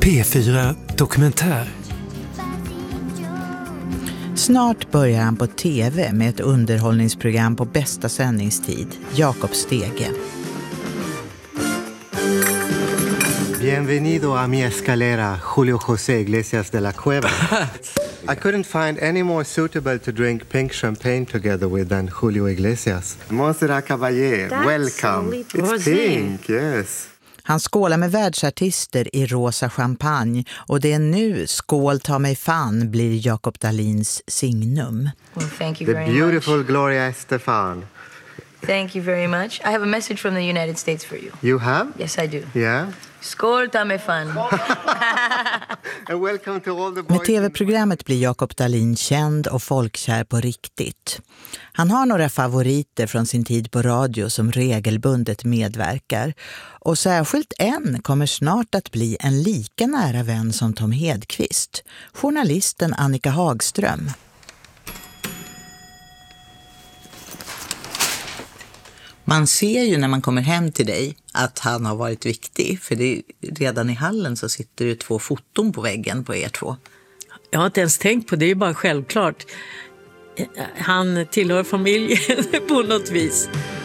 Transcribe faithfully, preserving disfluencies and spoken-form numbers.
P fyra Dokumentär. Snart börjar han på tv med ett underhållningsprogram på bästa sändningstid, Jakob Stege. Bienvenido a mi escalera, Julio José Iglesias de la Cueva. I couldn't find any more suitable to drink pink champagne together with than Julio Iglesias. Montserrat Caballé, welcome. It's pink, yes. Han skålar med världsartister i rosa champagne och det är nu Skål ta mig fan blir Jakob Dahlins signum. Well, thank you The very beautiful much. Gloria Estefan. Thank you very much. I have a message from the United States for you. You have? Yes, I do. Yeah. Skål ta mig fan. And welcome to all the boys. Med tv-programmet blir Jakob Dahlin känd och folkkär på riktigt. Han har några favoriter från sin tid på radio som regelbundet medverkar. Och särskilt en kommer snart att bli en lika nära vän som Tom Hedqvist. Journalisten Annika Hagström. Man ser ju när man kommer hem till dig att han har varit viktig. För det, redan i hallen så sitter det två foton på väggen på er två. Jag har inte ens tänkt på det, det är ju bara självklart. Han tillhör familjen på något vis.